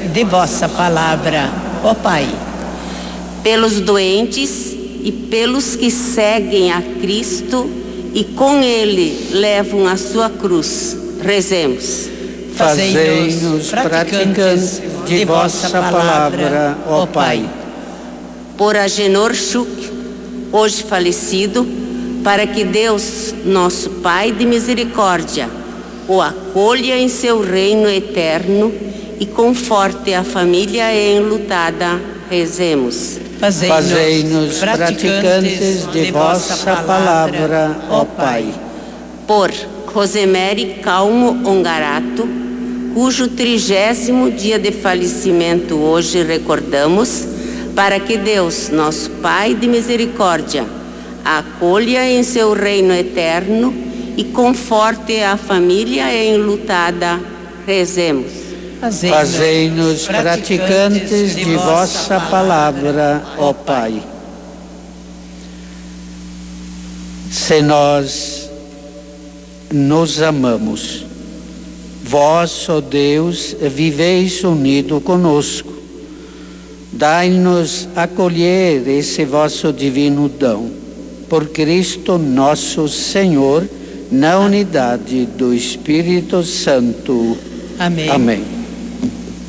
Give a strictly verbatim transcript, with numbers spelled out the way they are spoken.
de vossa palavra, ó Pai. Pelos doentes e pelos que seguem a Cristo e com Ele levam a sua cruz, rezemos. Fazei-nos praticantes de vossa palavra, ó Pai. Por Agenor Schuch, hoje falecido, para que Deus, nosso Pai de misericórdia, o acolha em seu reino eterno e conforte a família enlutada, rezemos. Fazei-nos praticantes de vossa palavra, ó Pai. Por Rosemary Calmo Ongarato, cujo trigésimo dia de falecimento hoje recordamos, para que Deus, nosso Pai de misericórdia, a acolha em seu reino eterno e conforte a família enlutada, rezemos. Fazei-nos praticantes de vossa palavra, ó Pai. Se nós nos amamos, vós, ó Deus, viveis unido conosco. Dai-nos acolher esse vosso divino dom. Por Cristo nosso Senhor, na unidade do Espírito Santo. Amém. Amém.